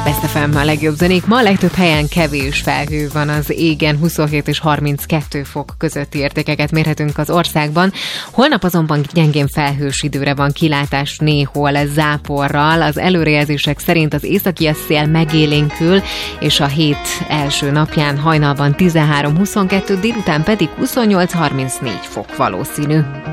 Best FM a legjobb zenék. Ma a legtöbb helyen kevés felhő van az égen, 27 és 32 fok közötti értékeket mérhetünk az országban. Holnap azonban gyengén felhős időre van kilátás, néhol záporral. Az előrejelzések szerint az északi szél megélénkül, és a hét első napján hajnalban 13-22, délután pedig 28-34 fok valószínű.